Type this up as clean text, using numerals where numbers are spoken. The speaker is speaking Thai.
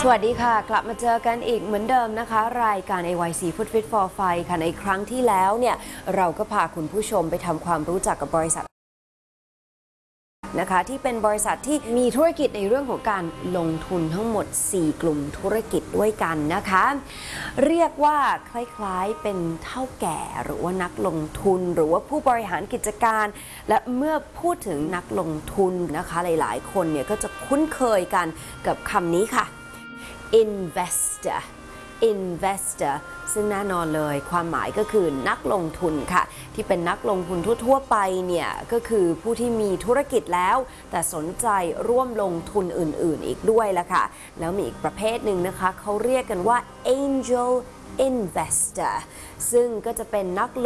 สวัสดีค่ะกลับมาเจอกันอีกเหมือนเดิมนะคะรายการ AYC Food Fit for Fight ค่ะในครั้งที่แล้วเนี่ยเราก็พาคุณผู้ชมไปทำความรู้จักกับบริษัทนะคะที่เป็นบริษัทที่มีธุรกิจในเรื่องของการลงทุนทั้งหมด4กลุ่มธุรกิจด้วยกันนะคะเรียกว่าคล้ายๆเป็นเท่าแก่หรือว่านักลงทุนหรือว่าผู้บริหารกิจการและเมื่อพูดถึงนักลงทุนนะคะหลายๆคนเนี่ยก็จะคุ้นเคยกันกับคำนี้ค่ะinvestor ซึ่งแน่นอนเลยความหมายก็คือนักลงทุนค่ะที่เป็นนักลงทุนทั่วไปเนี่ยก็คือผู้ที่มีธุรกิจแล้วแต่สนใจร่วมลงทุนอื่นๆอีกด้วยละค่ะแล้วมีอีกประเภทหนึ่งนะคะเขาเรียกกันว่า angel investor ซึ่งก็จะเป็นนัก